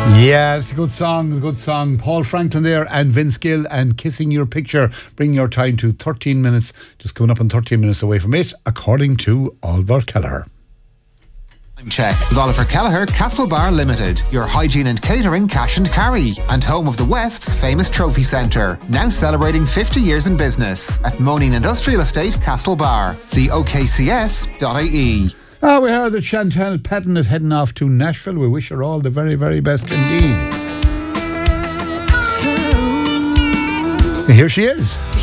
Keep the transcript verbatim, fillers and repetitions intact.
Yeah, it's a good song, a good song. Paul Franklin there and Vince Gill and Kissing Your Picture. Bring your time to thirteen minutes, just coming up on thirteen minutes away from it, according to Oliver Kelleher. Check with Oliver Kelleher, Castlebar Limited, your hygiene and catering cash and carry, and home of the West's famous trophy centre, now celebrating fifty years in business at Moaning Industrial Estate, Castlebar. See o k c s dot i e. Ah, we heard that Chantal Patton is heading off to Nashville. We wish her all the very, very best indeed. Here she is.